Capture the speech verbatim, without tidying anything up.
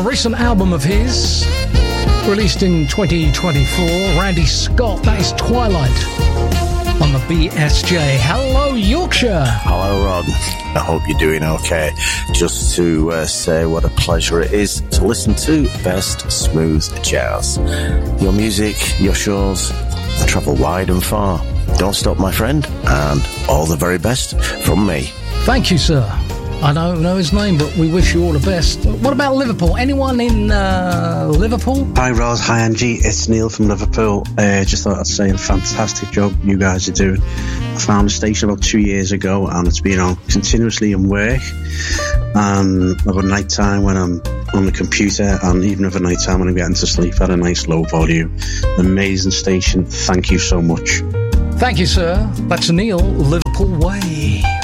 a recent album of his, released in twenty twenty-four. Randy Scott, that is Twilight, on the B S J. Hello, Yorkshire. Hello, Rod. I hope you're doing okay. Just to uh, say what a pleasure it is to listen to Best Smooth Jazz. Your music, your shows, I travel wide and far. Don't stop, my friend, and all the very best from me. Thank you, sir. I don't know his name, but we wish you all the best. What about Liverpool? Anyone in uh, Liverpool? Hi, Roz. Hi, Angie. It's Neil from Liverpool. Uh, just thought I'd say a fantastic job you guys are doing. I found the station about two years ago, and it's been on continuously in work. And over night time when I'm on the computer, and even over night time when I'm getting to sleep at a nice low volume. Amazing station. Thank you so much. Thank you, sir. That's Neil, Liverpool Way.